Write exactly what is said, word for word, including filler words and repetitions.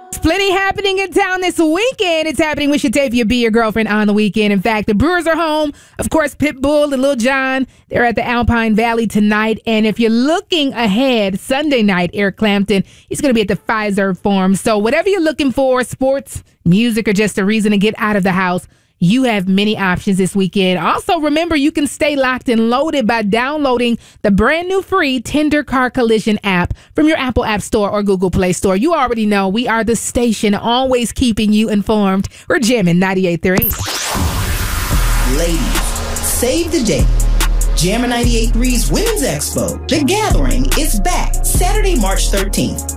Plenty happening in town this weekend. It's happening with Shatavia B, your girlfriend, on the weekend. In fact, the Brewers are home. Of course, Pitbull and Lil Jon, they're at the Alpine Valley tonight. And if you're looking ahead, Sunday night, Eric Clapton, he's going to be at the Pfizer Forum. So whatever you're looking for, sports, music, or just a reason to get out of the house, you have many options this weekend. Also, remember, you can stay locked and loaded by downloading the brand new free Tender Car Collision app from your Apple App Store or Google Play Store. You already know we are the station always keeping you informed. We're jamming ninety-eight point three. Ladies, save the date. Jammin' ninety-eight point three's Women's Expo, The Gathering, is back Saturday, March thirteenth.